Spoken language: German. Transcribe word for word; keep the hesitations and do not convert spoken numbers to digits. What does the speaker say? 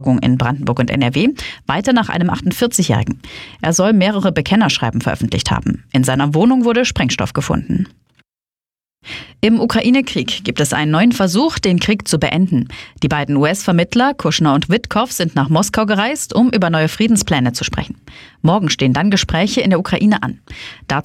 Verfolgung in Brandenburg und N R W, weiter nach einem achtundvierzigjährigen. Er soll mehrere Bekennerschreiben veröffentlicht haben. In seiner Wohnung wurde Sprengstoff gefunden. Im Ukraine-Krieg gibt es einen neuen Versuch, den Krieg zu beenden. Die beiden U S-Vermittler Kushner und Witkow sind nach Moskau gereist, um über neue Friedenspläne zu sprechen. Morgen stehen dann Gespräche in der Ukraine an. Dazu